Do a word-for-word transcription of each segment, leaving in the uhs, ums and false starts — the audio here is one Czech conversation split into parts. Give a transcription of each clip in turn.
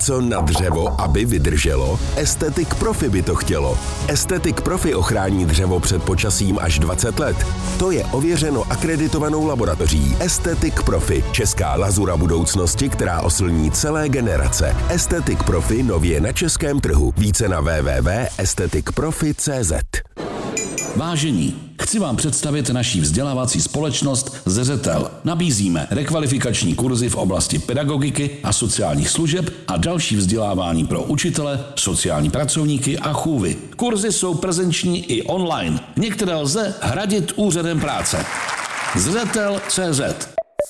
něco na dřevo, aby vydrželo? Estetik Profi by to chtělo. Estetik Profi ochrání dřevo před počasím až dvacet let. To je ověřeno akreditovanou laboratoří Estetik Profi, česká lazura budoucnosti, která oslní celé generace. Estetik Profi nově na českém trhu. Více na w w w tečka estetik profi tečka c z. Vážení, chci vám představit naší vzdělávací společnost Zřetel. Nabízíme rekvalifikační kurzy v oblasti pedagogiky a sociálních služeb a další vzdělávání pro učitele, sociální pracovníky a chůvy. Kurzy jsou prezenční i online. Některé lze hradit úřadem práce. Zřetel tečka cé zet.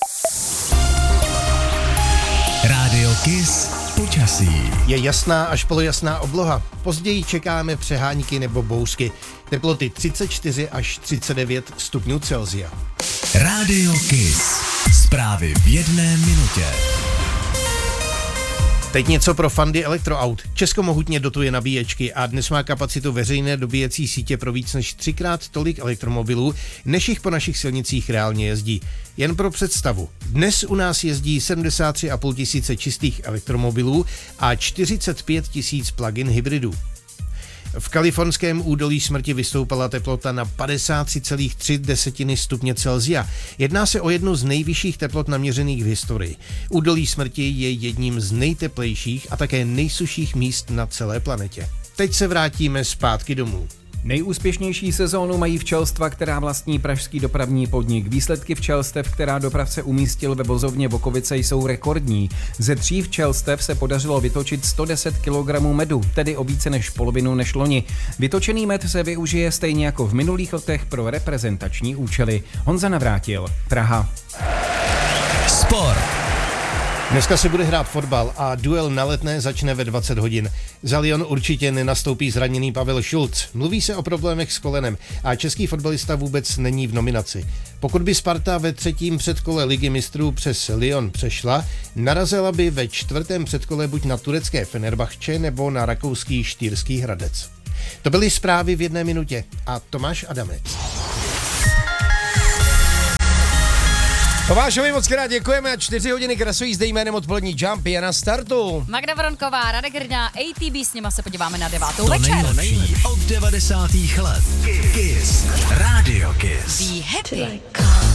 Rádio Kiss počasí. Je jasná až polojasná obloha. Později čekáme přehánky nebo bouřky. Teploty třicet čtyři až třicet devět stupňů Celsia. Rádio Kiss. Zprávy v jedné minutě. Teď něco pro fandy elektroaut. Česko mohutně dotuje nabíječky a dnes má kapacitu veřejné dobíjecí sítě pro víc než třikrát tolik elektromobilů, než jich po našich silnicích reálně jezdí. Jen pro představu. Dnes u nás jezdí sedmdesát tři a půl tisíce čistých elektromobilů a čtyřicet pět tisíc plug-in hybridů. V kalifornském údolí smrti vystoupala teplota na padesát tři celá tři stupně Celsia. Jedná se o jednu z nejvyšších teplot naměřených v historii. Údolí smrti je jedním z nejteplejších a také nejsušších míst na celé planetě. Teď se vrátíme zpátky domů. Nejúspěšnější sezónu mají včelstva, která vlastní pražský dopravní podnik. Výsledky včelstev, která dopravce umístil ve vozovně Bokovice, jsou rekordní. Ze tří včelstev se podařilo vytočit sto deset kilogramů medu, tedy o více než polovinu než loni. Vytočený med se využije stejně jako v minulých letech pro reprezentační účely. Honza Navrátil, Praha. Sport. Dneska se bude hrát fotbal a duel na Letné začne ve dvacet hodin. Za Lyon určitě nenastoupí zraněný Pavel Šulc. Mluví se o problémech s kolenem a český fotbalista vůbec není v nominaci. Pokud by Sparta ve třetím předkole Ligy mistrů přes Lyon přešla, narazila by ve čtvrtém předkole buď na turecké Fenerbahče nebo na rakouský Štýrský Hradec. To byly zprávy v jedné minutě a Tomáš Adamec. Tomášovi moc krát děkujeme a čtyři hodiny krasují zde jménem odpolední Jump je na startu. Magda Vronková, Radek Hrňá, A T B, s nima se podíváme na devátou To večer. nejlepší od devadesátých let. Kiss. Rádio Kiss. Be happy.